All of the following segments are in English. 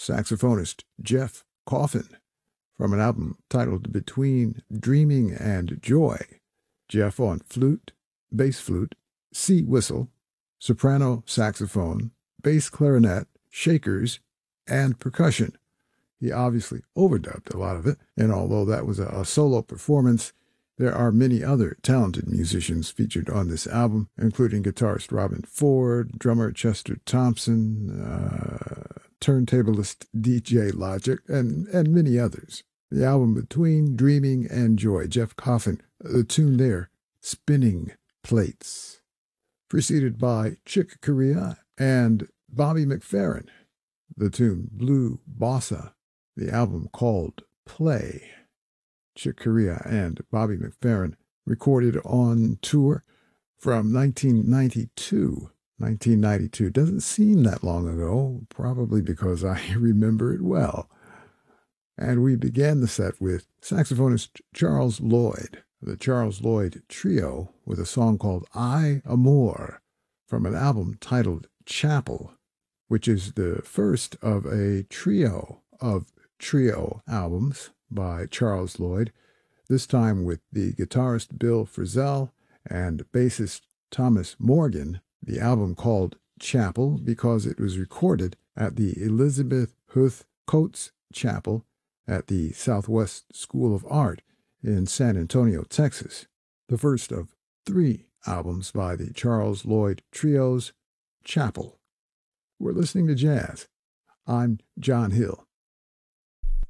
saxophonist Jeff Coffin from an album titled Between Dreaming and Joy. Jeff on flute, bass flute, C whistle, soprano saxophone, bass clarinet, shakers, and percussion. He obviously overdubbed a lot of it, and although that was a solo performance, there are many other talented musicians featured on this album, including guitarist Robben Ford, drummer Chester Thompson, turntablist DJ Logic, and many others. The album Between Dreaming and Joy, Jeff Coffin, the tune there, Spinning Plates. Preceded by Chick Corea and Bobby McFerrin, the tune Blue Bossa, the album called Play. Chick Corea and Bobby McFerrin recorded on tour from 1992. 1992 doesn't seem that long ago, probably because I remember it well. And we began the set with saxophonist Charles Lloyd, the Charles Lloyd Trio, with a song called I Amor from an album titled Chapel, which is the first of a trio of trio albums by Charles Lloyd, this time with the guitarist Bill Frisell and bassist Thomas Morgan, the album called Chapel because it was recorded at the Elizabeth Huth Coates Chapel at the Southwest School of Art in San Antonio, Texas, the first of 3 albums by the Charles Lloyd Trio's Chapel. We're listening to jazz. I'm John Hill.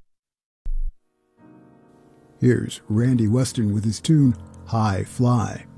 Here's Randy Weston with his tune, High Fly.